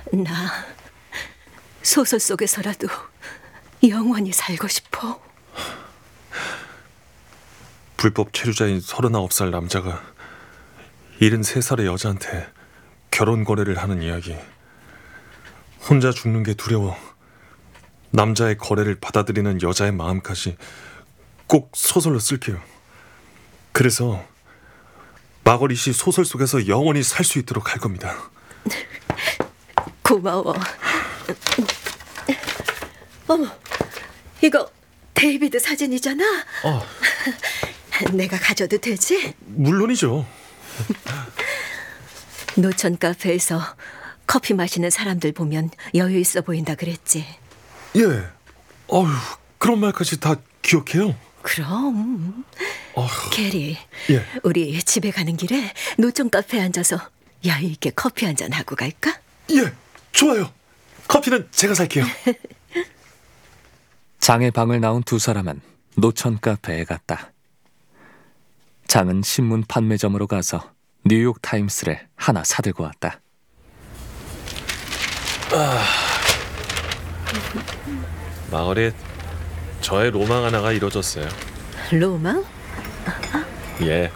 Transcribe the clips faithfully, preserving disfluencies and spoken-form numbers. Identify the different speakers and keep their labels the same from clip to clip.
Speaker 1: 나 소설 속에서라도 영원히 살고 싶어.
Speaker 2: 불법 체류자인 서른아홉 살 남자가 일흔세 살의 여자한테 결혼 거래를 하는 이야기. 혼자 죽는 게 두려워 남자의 거래를 받아들이는 여자의 마음까지 꼭 소설로 쓸게요. 그래서 마거리 씨 소설 속에서 영원히 살 수 있도록 할 겁니다.
Speaker 1: 고마워. 어머, 이거 데이비드 사진이잖아.
Speaker 2: 어.
Speaker 1: 내가 가져도 되지?
Speaker 2: 물론이죠.
Speaker 1: 노천 카페에서 커피 마시는 사람들 보면 여유 있어 보인다 그랬지?
Speaker 2: 예. 어휴, 그런 말까지 다 기억해요?
Speaker 1: 그럼.
Speaker 2: 어휴.
Speaker 1: 게리,
Speaker 2: 예.
Speaker 1: 우리 집에 가는 길에 노천 카페에 앉아서 여유 있게 커피 한잔 하고 갈까?
Speaker 2: 예, 좋아요. 커피는 제가 살게요.
Speaker 3: 장의 방을 나온 두 사람은 노천 카페에 갔다. 장은 신문 판매점으로 가서 뉴욕 타임스를 하나 사들고 왔다.
Speaker 2: 아, 마거리, 저의 로망 하나가 이루어졌어요.
Speaker 1: 로망?
Speaker 2: 예.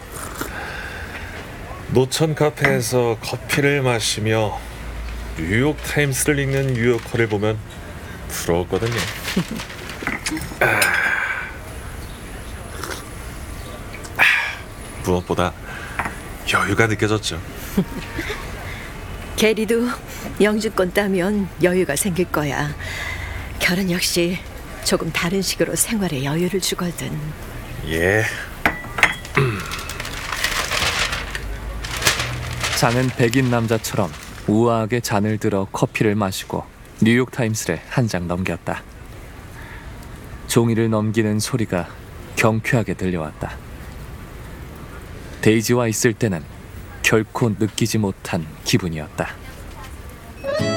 Speaker 2: 노천 카페에서 커피를 마시며 뉴욕 타임스를 읽는 뉴요커를 보면 부러웠거든요. 아, 아, 무엇보다 여유가 느껴졌죠.
Speaker 1: 게리도 영주권 따면 여유가 생길 거야. 결혼 역시 조금 다른 식으로 생활에 여유를 주거든.
Speaker 2: 예.
Speaker 3: 장은 백인 남자처럼 우아하게 잔을 들어 커피를 마시고 뉴욕 타임스를 한 장 넘겼다. 종이를 넘기는 소리가 경쾌하게 들려왔다. 데이지와 있을 때는 결코 느끼지 못한 기분이었다.